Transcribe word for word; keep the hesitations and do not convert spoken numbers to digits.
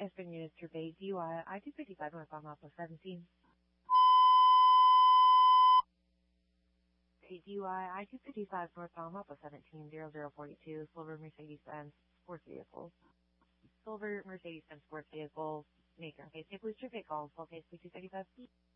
Aspen Unit Survey, D U I, I two fifty-five North Alpha seventeen. D U I, I two fifty-five North Alpha seventeen, zero zero forty-two, Silver Mercedes-Benz Sports Vehicle. Silver Mercedes-Benz Sports Vehicle, maker. Okay, take police traffic calls, okay, two thirty-five.